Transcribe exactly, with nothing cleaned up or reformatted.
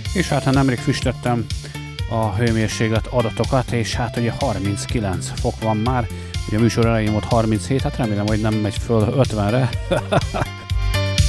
És hát ha nemrég füstöttem a hőmérséklet adatokat, és hát ugye harminckilenc fok van már, ugye a műsor elején volt harminchét, hát remélem, hogy nem megy föl ötvenre.